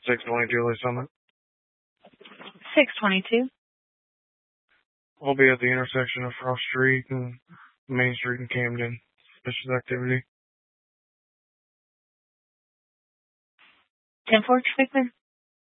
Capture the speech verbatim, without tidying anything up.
six twenty-two Lee Summit. six twenty-two. We'll be at the intersection of Frost Street and Main Street in Camden. Suspicious activity. ten four, Hickman.